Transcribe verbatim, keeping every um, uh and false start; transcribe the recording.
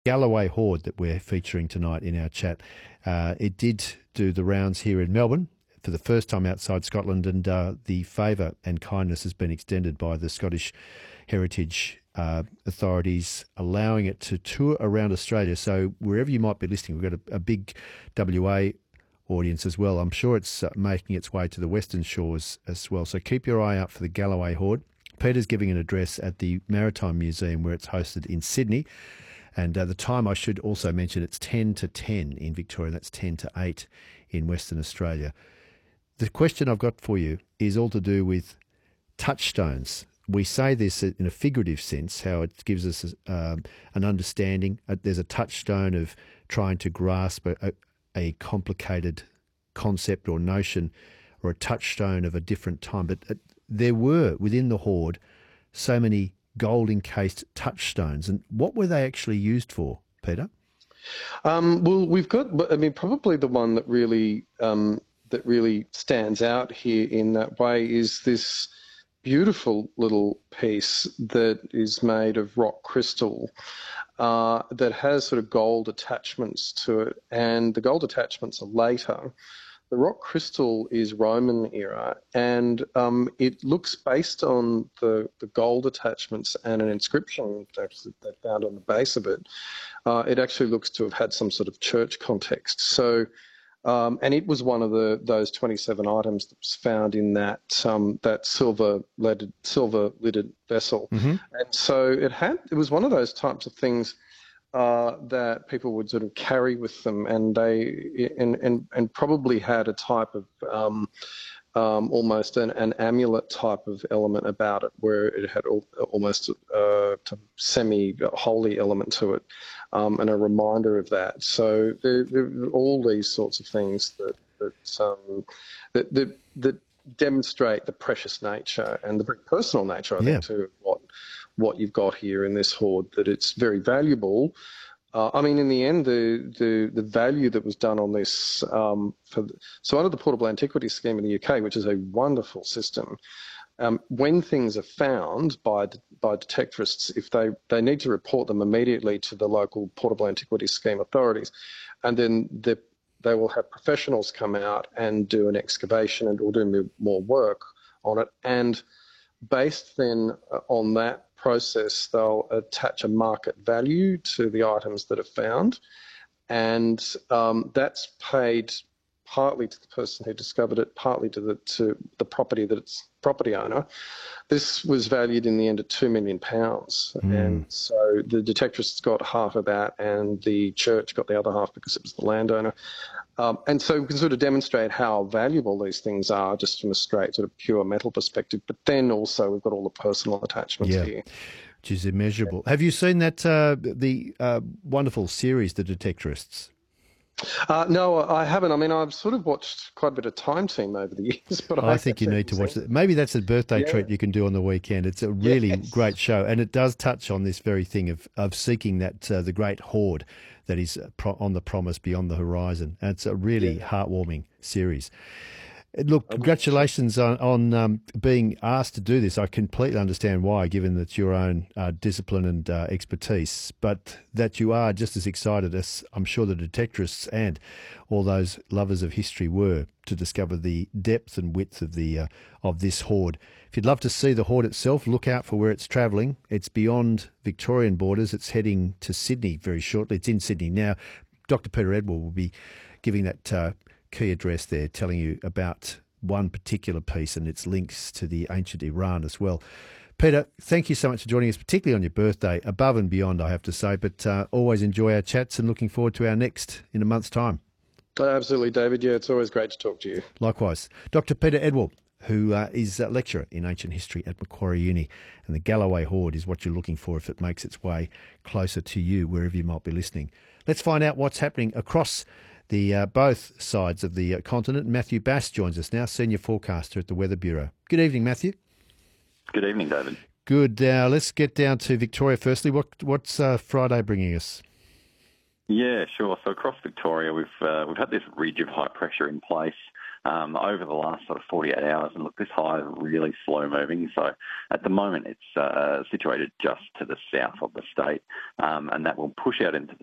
Galloway Horde that we're featuring tonight in our chat. Uh, it did do the rounds here in Melbourne for the first time outside Scotland, and uh, the favour and kindness has been extended by the Scottish Heritage uh, authorities, allowing it to tour around Australia. So wherever you might be listening, we've got a, a big W A audience as well. I'm sure it's uh, making its way to the Western Shores as well. So keep your eye out for the Galloway Horde. Peter's giving an address at the Maritime Museum where it's hosted in Sydney. And uh, the time, I should also mention, it's ten to ten in Victoria. That's ten to eight in Western Australia. The question I've got for you is all to do with touchstones. We say this in a figurative sense, how it gives us um, an understanding. Uh, there's a touchstone of trying to grasp a, a complicated concept or notion, or a touchstone of a different time. But uh, there were, within the Horde, so many gold-encased touchstones. And what were they actually used for, Peter? Um, well, we've got, I mean, probably the one that really um, that really stands out here in that way is this beautiful little piece that is made of rock crystal uh, that has sort of gold attachments to it, and the gold attachments are later. The rock crystal is Roman era, and um, it looks, based on the, the gold attachments and an inscription that they found on the base of it, uh, it actually looks to have had some sort of church context. So, um, and it was one of the those twenty-seven items that was found in that um, that silver leaded silver lidded vessel, mm-hmm. and so it had it was one of those types of things Uh, that people would sort of carry with them, and they and and, and probably had a type of um, um, almost an, an amulet type of element about it, where it had al- almost a semi-holy element to it, um, and a reminder of that. So there, there are all these sorts of things that that um, that, that that demonstrate the precious nature and the very personal nature, I yeah. think, too, of what what you've got here in this hoard, that it's very valuable. Uh, I mean, in the end, the, the, the value that was done on this, um, for the, so under the Portable Antiquities Scheme in the U K, which is a wonderful system, um, when things are found by by detectorists, if they, they need to report them immediately to the local Portable Antiquities Scheme authorities, and then the, they will have professionals come out and do an excavation and will do more work on it, and based then on that process, they'll attach a market value to the items that are found, and um, that's paid partly to the person who discovered it, partly to the to the property that it's property owner. This was valued in the end at two million pounds, mm. and so the detectorists got half of that, and the church got the other half because it was the landowner. Um, and so we can sort of demonstrate how valuable these things are just from a straight sort of pure metal perspective. But then also we've got all the personal attachments yeah, here. Which is immeasurable. Have you seen that, uh, the uh, wonderful series, The Detectorists? Uh, no, I haven't. I mean, I've sort of watched quite a bit of Time Team over the years, but I, I think you need to watch it. Maybe that's a birthday yeah. treat you can do on the weekend. It's a really yes. great show, and it does touch on this very thing of, of seeking that uh, the great hoard that is pro- on the promise beyond the horizon. And it's a really yeah. heartwarming series. Look, congratulations on, on um, being asked to do this. I completely understand why, given that your own uh, discipline and uh, expertise, but that you are just as excited as I'm sure the detectorists and all those lovers of history were to discover the depth and width of the uh, of this hoard. If you'd love to see the hoard itself, look out for where it's travelling. It's beyond Victorian borders. It's heading to Sydney very shortly. It's in Sydney now. Doctor Peter Edwell will be giving that uh, key address there, telling you about one particular piece and its links to the ancient Iran as well. Peter, thank you so much for joining us, particularly on your birthday, above and beyond, I have to say, but uh, always enjoy our chats and looking forward to our next in a month's time. Absolutely, David. Yeah, it's always great to talk to you. Likewise. Doctor Peter Edwell, who uh, is a lecturer in ancient history at Macquarie Uni, and the Galloway Hoard is what you're looking for if it makes its way closer to you, wherever you might be listening. Let's find out what's happening across the uh, both sides of the uh, continent. Matthew Bass joins us now, senior forecaster at the Weather Bureau. Good evening, Matthew. Good evening, David. Good. Now, uh, let's get down to Victoria firstly. What, what's uh, Friday bringing us? Yeah, sure. So across Victoria, we've uh, we've had this ridge of high pressure in place um, over the last sort of forty-eight hours. And look, this high is really slow moving. So at the moment, it's uh, situated just to the south of the state, um, and that will push out into the